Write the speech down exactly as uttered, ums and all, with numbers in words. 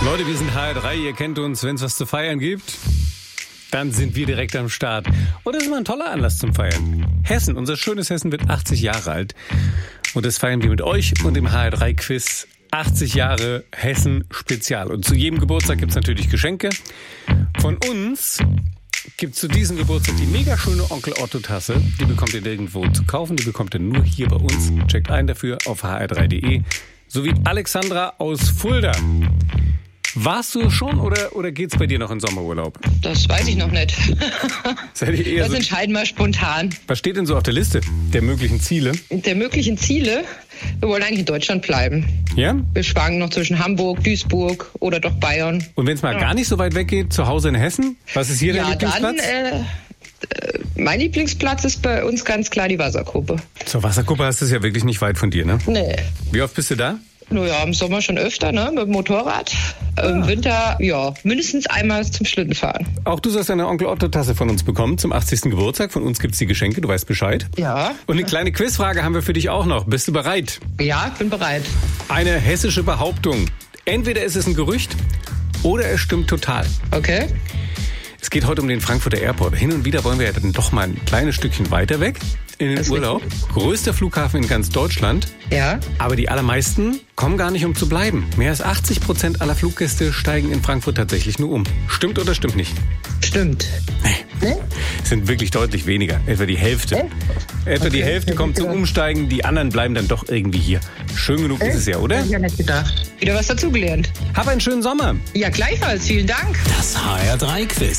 Leute, wir sind H R drei, ihr kennt uns, wenn es was zu feiern gibt, dann sind wir direkt am Start. Und das ist mal ein toller Anlass zum Feiern. Hessen, unser schönes Hessen wird achtzig Jahre alt. Und das feiern wir mit euch und dem H R drei Quiz. achtzig Jahre Hessen Spezial. Und zu jedem Geburtstag gibt es natürlich Geschenke. Von uns gibt es zu diesem Geburtstag die mega schöne Onkel Otto Tasse. Die bekommt ihr nirgendwo zu kaufen, die bekommt ihr nur hier bei uns. Checkt ein dafür auf h r drei punkt d e. Sowie Alexandra aus Fulda. Warst du schon oder, oder geht's bei dir noch in Sommerurlaub? Das weiß ich noch nicht. Seid ihr eher das so, entscheiden wir spontan. was steht denn so auf der Liste der möglichen Ziele? Der möglichen Ziele, wir wollen eigentlich in Deutschland bleiben. Ja? Wir schwanken noch zwischen Hamburg, Duisburg oder doch Bayern. Und wenn es mal Ja. gar nicht so weit weg geht, zu Hause in Hessen? Was ist hier der Ja, Lieblingsplatz? dann, äh, äh, mein Lieblingsplatz ist bei uns ganz klar die Wasserkuppe. Zur Wasserkuppe hast du es ja wirklich nicht weit von dir, ne? Nee. Wie oft bist du da? Naja, im Sommer schon öfter, ne, mit dem Motorrad. Im Winter, ja, mindestens einmal zum Schlittenfahren. Auch du sollst eine Onkel Otto Tasse von uns bekommen zum achtzigsten Geburtstag. Von uns gibt's die Geschenke, du weißt Bescheid. Ja. Und eine kleine Quizfrage haben wir für dich auch noch. Bist du bereit? Ja, ich bin bereit. Eine hessische Behauptung. Entweder ist es ein Gerücht oder es stimmt total. Okay. Es geht heute um den Frankfurter Airport. Hin und wieder wollen wir ja dann doch mal ein kleines Stückchen weiter weg in den Das ist Urlaub. Größter Flughafen in ganz Deutschland. Ja. Aber die allermeisten kommen gar nicht, um zu bleiben. Mehr als achtzig Prozent aller Fluggäste steigen in Frankfurt tatsächlich nur um. Stimmt oder stimmt nicht? Stimmt. Ne? Es sind wirklich deutlich weniger. Etwa die Hälfte. Äh? Etwa die Okay. Hälfte kommt zum Umsteigen. Die anderen bleiben dann doch irgendwie hier. Schön genug ist es ja, oder? Hab ich ja nicht gedacht. Wieder was dazugelernt. Hab einen schönen Sommer. Ja, gleichfalls. Vielen Dank. Das H R drei Quiz.